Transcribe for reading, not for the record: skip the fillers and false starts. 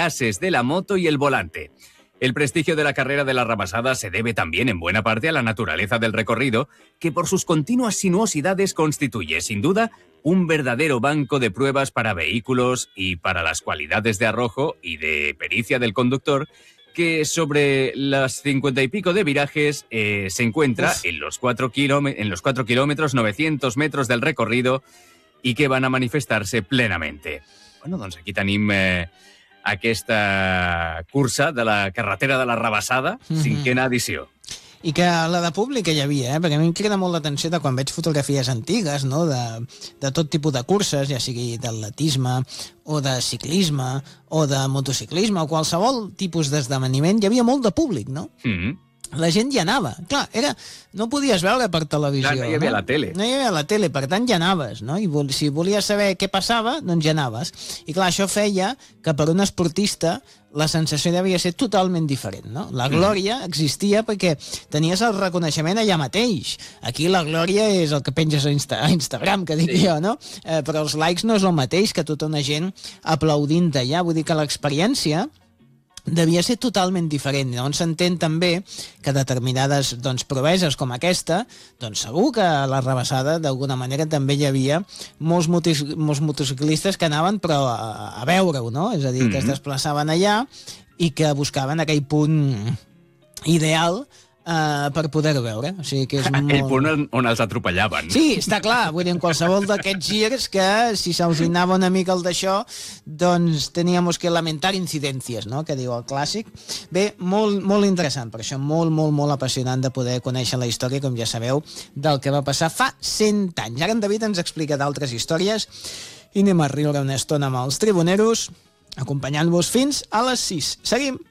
gases de la moto y el volante. El prestigio de la carrera de la Rabasada se debe también en buena parte a la naturaleza del recorrido, que por sus continuas sinuosidades constituye, sin duda, un verdadero banco de pruebas para vehículos y para las cualidades de arrojo y de pericia del conductor, que sobre las 50 y pico de virajes se encuentra en los 4 kilómetros, 900 metros del recorrido i que van a manifestar-se plenamente. Bueno, doncs aquí tenim aquesta cursa de la carretera de la Rabasada, cinquena edició. I que la de públic que hi havia, perquè a mi em crida molt l'atenció de quan veig fotografies antigues, no?, de tot tipus de curses, ja sigui d'atletisme o de ciclisme o de motociclisme o qualsevol tipus d'esdeveniment, hi havia molt de públic, no? La gent hi anava. Clar, no ho podies veure per televisió. Clar, no hi havia la tele. No hi havia la tele, per tant hi anaves, no? I si volies saber què passava, doncs hi anaves. I clar, això feia que per un esportista la sensació devia ser totalment diferent, no? La glòria existia perquè tenies el reconeixement allà mateix. Aquí la glòria és el que penges a Instagram, que dic jo, no? Però els likes no és el mateix que tota una gent aplaudint allà. Vull dir que l'experiència devia ser totalment diferent. Llavors s'entén també que determinades proveses com aquesta, doncs segur que a la Rabasada d'alguna manera també hi havia molts motociclistes que anaven però a veure-ho, no? És a dir, que es desplaçaven allà i que buscaven aquell punt ideal per poder-ho veure. O sigui que és molt... El punt on els atropellaven. Sí, està clar. Vull dir, en qualsevol d'aquests girs que, si se'ls anava una mica el d'això, doncs teníem que lamentar incidències, no?, que diu el clàssic. Bé, molt interessant, per això molt, molt, molt apassionant de poder conèixer la història, com ja sabeu, del que va passar fa 100 anys. Ara en David ens explica d'altres històries i anem a riure una estona amb els tribuneros, acompanyant-vos fins a les 6. Seguim!